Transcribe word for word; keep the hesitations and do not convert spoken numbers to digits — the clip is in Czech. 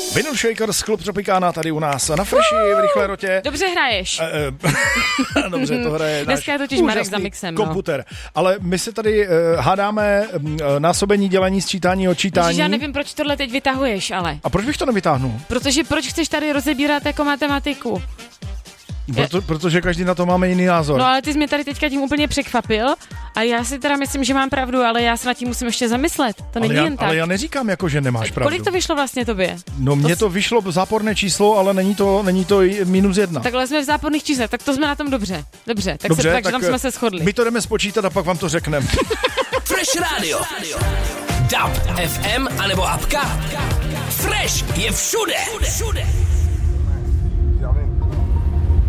Vinyl Shakers, klub Tropicana tady u nás na Freši v Rychlé rotě. Dobře hraješ. Dobře, to hraje dneska je totiž Marek za mixem. Komputer. No. Ale my se tady uh, hádáme uh, násobení, dělení, sčítání, odčítání. Ježiš, já nevím, proč tohle teď vytahuješ, ale. A proč bych to nevytáhnul? Protože proč chceš tady rozebírat jako matematiku? Proto, protože každý na to máme jiný názor. No ale ty jsi mě tady teďka tím úplně překvapil a já si teda myslím, že mám pravdu, ale já se nad tím musím ještě zamyslet. To není ale já, jen tak. Ale já neříkám jako, že nemáš pravdu. Kolik to vyšlo vlastně tobě? No mně to, to vyšlo záporné číslo, ale není to, není to minus jedna. Takhle jsme v záporných číslech, tak to jsme na tom dobře. Dobře, tak, dobře, se, tak, tak tam jsme se shodli. My to jdeme spočítat a pak vám to řekneme. Fresh Radio. D A B F M anebo apka. Fresh je všude. všude.